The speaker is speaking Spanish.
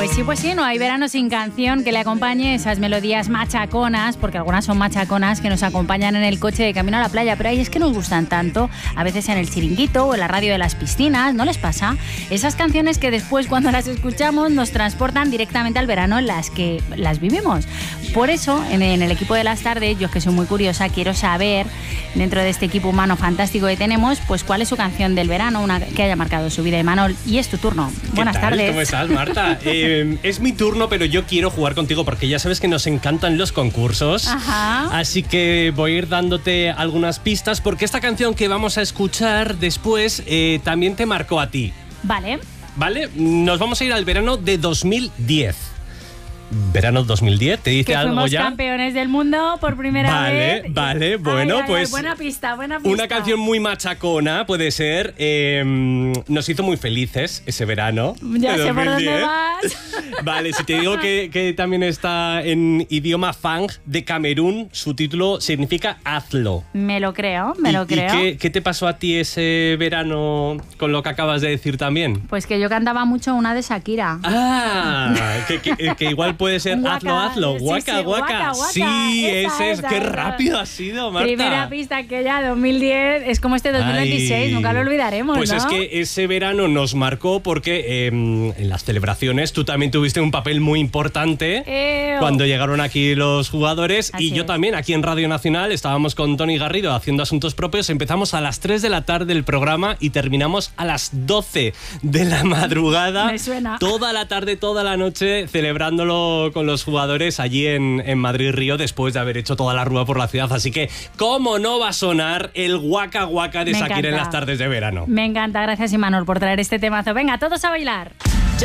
Pues sí, no hay verano sin canción que le acompañe esas melodías machaconas, porque algunas son machaconas que nos acompañan en el coche de camino a la playa, pero hay es que nos gustan tanto, a veces en el chiringuito o en la radio de las piscinas, ¿no les pasa? Esas canciones que después cuando las escuchamos nos transportan directamente al verano en las que las vivimos. Por eso, en el equipo de las tardes, yo que soy muy curiosa, quiero saber, dentro de este equipo humano fantástico que tenemos, pues cuál es su canción del verano, una que haya marcado su vida. Imanol, y es tu turno. Buenas tardes. ¿Cómo estás, Marta? Es mi turno, pero yo quiero jugar contigo porque ya sabes que nos encantan los concursos. Ajá. Así que voy a ir dándote algunas pistas porque esta canción que vamos a escuchar después también te marcó a ti. Vale. ¿Vale? Nos vamos a ir al verano de 2010. Verano 2010, ¿te dice algo ya? Fuimos campeones del mundo por primera vez. Vale, bueno, pues... Buena pista. Una canción muy machacona, puede ser. Nos hizo muy felices ese verano. Ya sé por dónde vas. Vale, si te digo que también está en idioma fang de Camerún, su título significa hazlo. Me lo creo. ¿Y qué te pasó a ti ese verano con lo que acabas de decir también? Pues que yo cantaba mucho una de Shakira. Que igual puede ser Waka, hazlo, sí, waka. Sí, ese es. Qué rápido ha sido, Marta. Primera pista que ya 2010 es como este 2026, nunca lo olvidaremos, pues ¿no? es que ese verano nos marcó porque en las celebraciones tú también tuviste un papel muy importante cuando llegaron aquí los jugadores. Así y yo es. también aquí en Radio Nacional estábamos con Tony Garrido haciendo asuntos propios. Empezamos a las 3 de la tarde el programa y terminamos a las 12 de la madrugada. Me suena. Toda la tarde, toda la noche celebrándolo con los jugadores allí en Madrid-Río después de haber hecho toda la rúa por la ciudad. Así que, ¿cómo no va a sonar el Waka Waka de Shakira en las tardes de verano? Me encanta, gracias Imanol por traer este temazo. Venga, todos a bailar.